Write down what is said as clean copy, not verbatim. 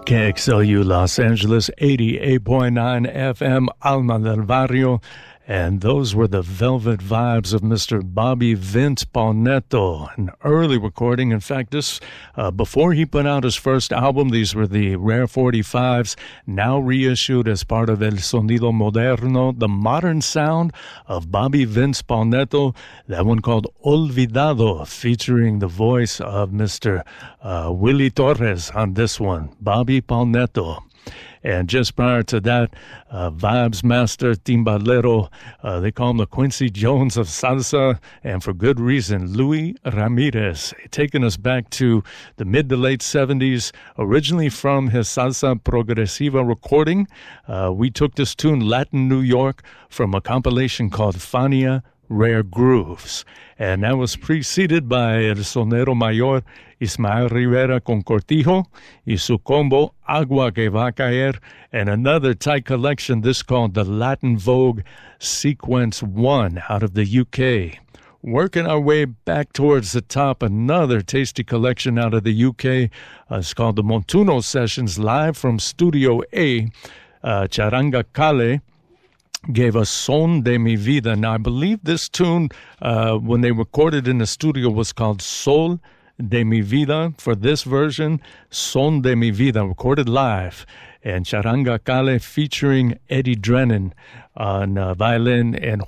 KXLU Los Angeles, 88.9 FM, Alma del Barrio. And those were the velvet vibes of Mr. Bobby Vince Paunetto, an early recording. In fact, this before he put out his first album, these were the Rare 45s, now reissued as part of El Sonido Moderno, the modern sound of Bobby Vince Paunetto, that one called Olvidado, featuring the voice of Mr. Willie Torres on this one, Bobby Paunetto. And just prior to that, Vibes Master Timbalero, they call him the Quincy Jones of salsa, and for good reason, Luis Ramirez, taking us back to the mid to late 70s, originally from his Salsa Progresiva recording. We took this tune, Latin New York, from a compilation called Fania Rare Grooves. And that was preceded by El Sonero Mayor Ismael Rivera con Cortijo y su combo Agua que va a caer, and another tight collection, this called the Latin Vogue Sequence 1 out of the UK. Working our way back towards the top, another tasty collection out of the UK. It's called the Montuno Sessions, live from Studio A. Charanga Kale gave us Son de mi vida. Now, I believe this tune, when they recorded in the studio, was called Sol de mi vida. For this version, Son de mi vida, recorded live. And Charanga Kale featuring Eddie Drennan on violin and